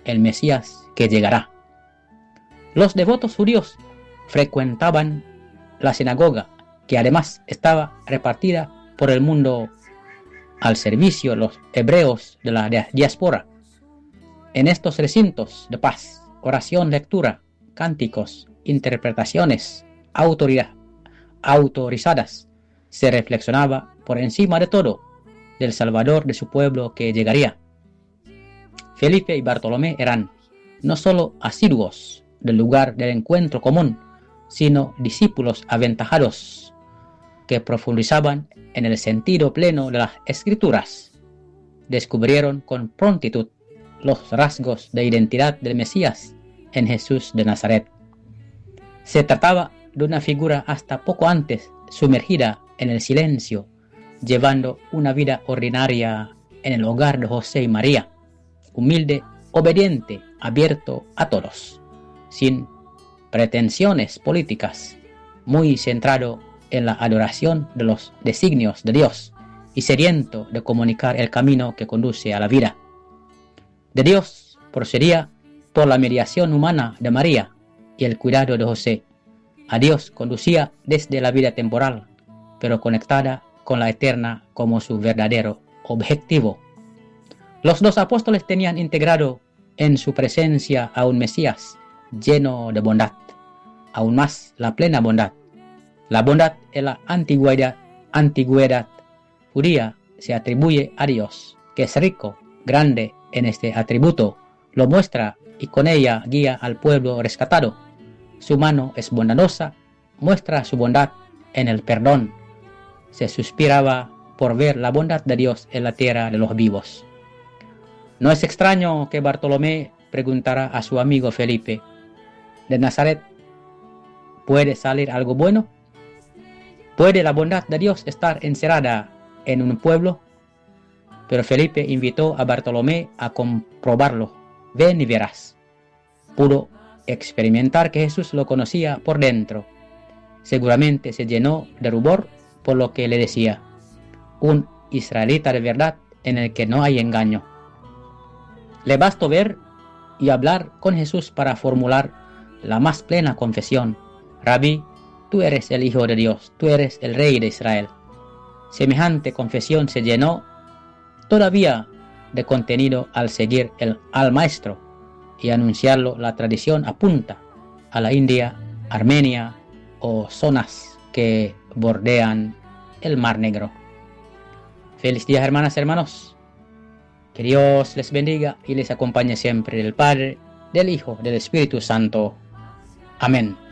el Mesías que llegará. Los devotos judíos frecuentaban la sinagoga, que además estaba repartida por el mundo al servicio de los hebreos de la diáspora. En estos recintos de paz, oración, lectura, cánticos, interpretaciones autorizadas, se reflexionaba por encima de todo del Salvador de su pueblo que llegaría. Felipe y Bartolomé eran no solo asiduos del lugar del encuentro común, sino discípulos aventajados que profundizaban en el sentido pleno de las Escrituras. Descubrieron con prontitud los rasgos de identidad del Mesías en Jesús de Nazaret. Se trataba de una figura hasta poco antes sumergida en el silencio, llevando una vida ordinaria en el hogar de José y María, humilde, obediente, abierto a todos, sin pretensiones políticas, muy centrado en la adoración de los designios de Dios y sediento de comunicar el camino que conduce a la vida. De Dios procedía por la mediación humana de María y el cuidado de José. A Dios conducía desde la vida temporal, pero conectada con la eterna como su verdadero objetivo. Los dos apóstoles tenían integrado en su presencia a un Mesías lleno de bondad, aún más la plena bondad. La bondad en la antigüedad judía se atribuye a Dios, que es rico, grande en este atributo, lo muestra y con ella guía al pueblo rescatado. Su mano es bondadosa, muestra su bondad en el perdón. Se suspiraba por ver la bondad de Dios en la tierra de los vivos. No es extraño que Bartolomé preguntara a su amigo Felipe: ¿de Nazaret puede salir algo bueno? ¿Puede la bondad de Dios estar encerrada en un pueblo? Pero Felipe invitó a Bartolomé a comprobarlo. Ven y verás. Pudo experimentar que Jesús lo conocía por dentro. Seguramente se llenó de rubor por lo que le decía: un israelita de verdad en el que no hay engaño. Le bastó ver y hablar con Jesús para formular la más plena confesión: Rabí, tú eres el Hijo de Dios, tú eres el Rey de Israel. Semejante confesión se llenó todavía de contenido al seguir al Maestro y anunciarlo. La tradición apunta a la India, Armenia o zonas que bordean el Mar Negro. Feliz día, hermanas y hermanos. Que Dios les bendiga y les acompañe siempre, del Padre, del Hijo, del Espíritu Santo. Amén.